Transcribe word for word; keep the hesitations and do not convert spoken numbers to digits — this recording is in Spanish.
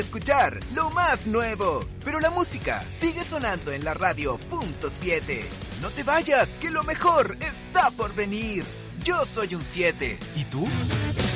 Escuchar lo más nuevo, pero la música sigue sonando en la radio punto siete. No te vayas, que lo mejor está por venir. Yo soy un siete. ¿Y tú?